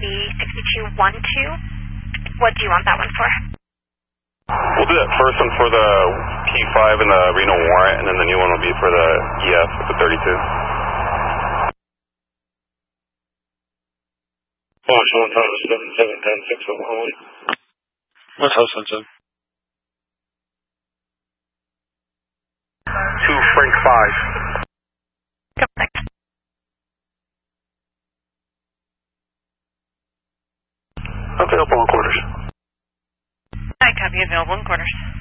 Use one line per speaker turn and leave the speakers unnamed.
be 6212. What do you want that one for?
We'll do that first one for the P5 and the Reno warrant, and then the new one will be for the EF with the 32.
Washington Tower 7710 601.
What's house on
2 Frank 5.
Correct.
Available in quarters.
I copy available in quarters.